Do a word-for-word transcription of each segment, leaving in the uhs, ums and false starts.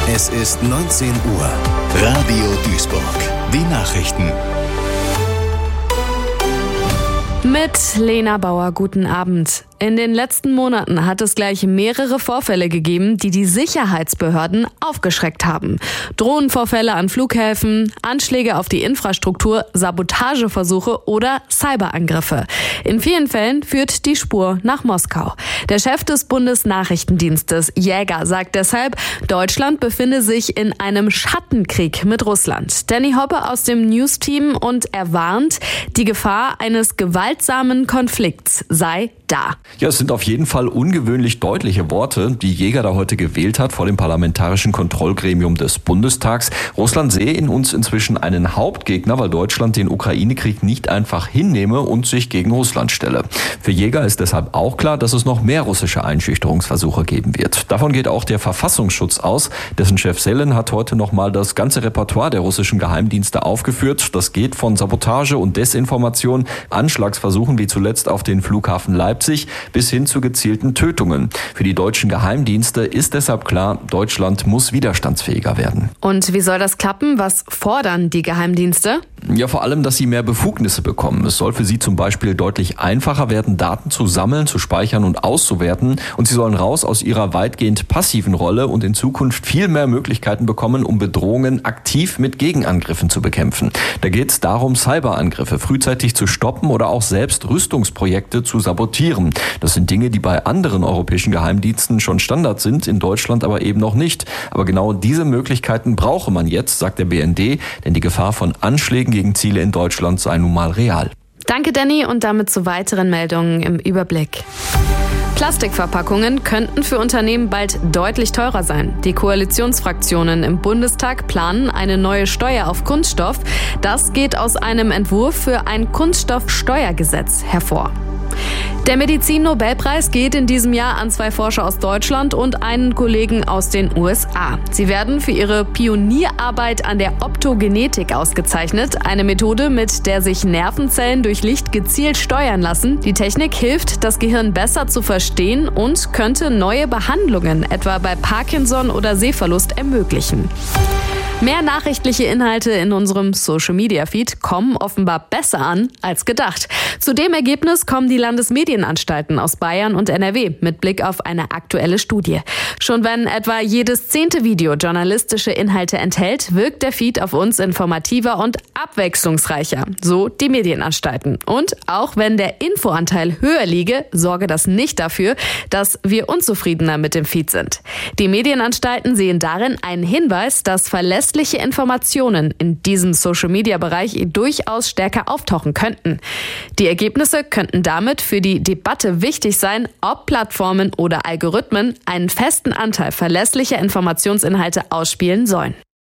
Es ist neunzehn Uhr. Radio Duisburg. Die Nachrichten. Mit Lena Bauer, guten Abend. In den letzten Monaten hat es gleich mehrere Vorfälle gegeben, die die Sicherheitsbehörden aufgeschreckt haben. Drohnenvorfälle an Flughäfen, Anschläge auf die Infrastruktur, Sabotageversuche oder Cyberangriffe. In vielen Fällen führt die Spur nach Moskau. Der Chef des Bundesnachrichtendienstes, Jäger, sagt deshalb, Deutschland befinde sich in einem Schattenkrieg mit Russland. Danny Hoppe aus dem News-Team und er warnt, die Gefahr eines gewaltsamen Konflikts sei da. Ja, es sind auf jeden Fall ungewöhnlich deutliche Worte, die Jäger da heute gewählt hat vor dem parlamentarischen Kontrollgremium des Bundestags. Russland sehe in uns inzwischen einen Hauptgegner, weil Deutschland den Ukraine-Krieg nicht einfach hinnehme und sich gegen Russland stelle. Für Jäger ist deshalb auch klar, dass es noch mehr russische Einschüchterungsversuche geben wird. Davon geht auch der Verfassungsschutz aus. Dessen Chef Selen hat heute nochmal das ganze Repertoire der russischen Geheimdienste aufgeführt. Das geht von Sabotage und Desinformation, Anschlagsversuchen wie zuletzt auf den Flughafen Leipzig, bis hin zu gezielten Tötungen. Für die deutschen Geheimdienste ist deshalb klar, Deutschland muss widerstandsfähiger werden. Und wie soll das klappen? Was fordern die Geheimdienste? Ja, vor allem, dass sie mehr Befugnisse bekommen. Es soll für sie zum Beispiel deutlich einfacher werden, Daten zu sammeln, zu speichern und auszuwerten. Und sie sollen raus aus ihrer weitgehend passiven Rolle und in Zukunft viel mehr Möglichkeiten bekommen, um Bedrohungen aktiv mit Gegenangriffen zu bekämpfen. Da geht es darum, Cyberangriffe frühzeitig zu stoppen oder auch selbst Rüstungsprojekte zu sabotieren. Das sind Dinge, die bei anderen europäischen Geheimdiensten schon Standard sind, in Deutschland aber eben noch nicht. Aber genau diese Möglichkeiten brauche man jetzt, sagt der B N D, denn die Gefahr von Anschlägen gegen Ziele in Deutschland sei nun mal real. Danke, Danny, und damit zu weiteren Meldungen im Überblick. Plastikverpackungen könnten für Unternehmen bald deutlich teurer sein. Die Koalitionsfraktionen im Bundestag planen eine neue Steuer auf Kunststoff. Das geht aus einem Entwurf für ein Kunststoffsteuergesetz hervor. Der Medizin-Nobelpreis geht in diesem Jahr an zwei Forscher aus Deutschland und einen Kollegen aus den U S A. Sie werden für ihre Pionierarbeit an der Optogenetik ausgezeichnet, eine Methode, mit der sich Nervenzellen durch Licht gezielt steuern lassen. Die Technik hilft, das Gehirn besser zu verstehen und könnte neue Behandlungen, etwa bei Parkinson oder Sehverlust, ermöglichen. Mehr nachrichtliche Inhalte in unserem Social-Media-Feed kommen offenbar besser an als gedacht. Zu dem Ergebnis kommen die Landesmedienanstalten aus Bayern und N R W mit Blick auf eine aktuelle Studie. Schon wenn etwa jedes zehnte Video journalistische Inhalte enthält, wirkt der Feed auf uns informativer und abwechslungsreicher, so die Medienanstalten. Und auch wenn der Infoanteil höher liege, sorge das nicht dafür, dass wir unzufriedener mit dem Feed sind. Die Medienanstalten sehen darin einen Hinweis, dass verlässliche Informationen in diesem Social-Media-Bereich durchaus stärker auftauchen könnten. Die Ergebnisse könnten damit für die Debatte wichtig sein, ob Plattformen oder Algorithmen einen festen Anteil verlässlicher Informationsinhalte ausspielen sollen.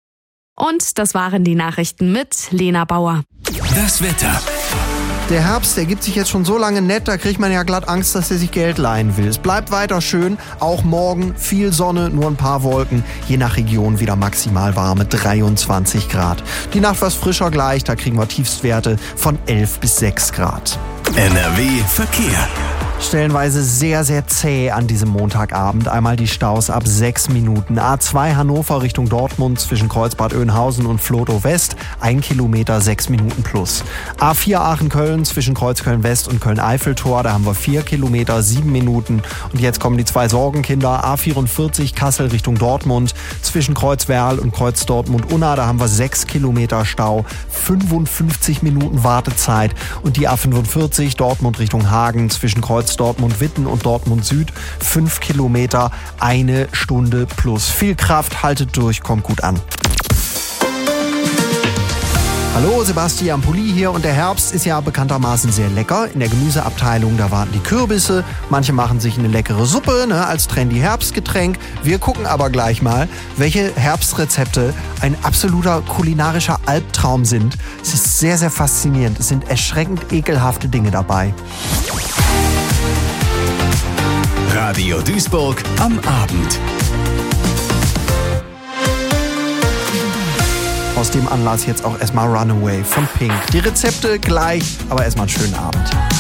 Und das waren die Nachrichten mit Lena Bauer. Das Wetter. Der Herbst, der gibt sich jetzt schon so lange nett, da kriegt man ja glatt Angst, dass er sich Geld leihen will. Es bleibt weiter schön, auch morgen viel Sonne, nur ein paar Wolken, je nach Region wieder maximal warme dreiundzwanzig Grad. Die Nacht was frischer gleich, da kriegen wir Tiefstwerte von elf bis sechs Grad. N R W Verkehr. Stellenweise sehr, sehr zäh an diesem Montagabend. Einmal die Staus ab sechs Minuten. A zwei Hannover Richtung Dortmund zwischen Kreuzbad Oeynhausen und Flotow West. Ein Kilometer, sechs Minuten plus. A vier Aachen-Köln zwischen Kreuzköln West und Köln-Eiffeltor. Da haben wir vier Kilometer, sieben Minuten. Und jetzt kommen die zwei Sorgenkinder. A vierundvierzig Kassel Richtung Dortmund zwischen Kreuzwerl und Kreuz Dortmund-Unna. Da haben wir sechs Kilometer Stau, fünfundfünfzig Minuten Wartezeit. Und die A fünfundvierzig Dortmund Richtung Hagen zwischen Kreuz Dortmund-Witten und Dortmund-Süd. Fünf Kilometer, eine Stunde plus. Viel Kraft, haltet durch, kommt gut an. Hallo, Sebastian Pulli hier und der Herbst ist ja bekanntermaßen sehr lecker. In der Gemüseabteilung, da warten die Kürbisse. Manche machen sich eine leckere Suppe, ne, als trendy Herbstgetränk. Wir gucken aber gleich mal, welche Herbstrezepte ein absoluter kulinarischer Albtraum sind. Es ist sehr, sehr faszinierend. Es sind erschreckend ekelhafte Dinge dabei. Radio Duisburg am Abend. Aus dem Anlass jetzt auch erstmal Runaway von Pink. Die Rezepte gleich, aber erstmal einen schönen Abend.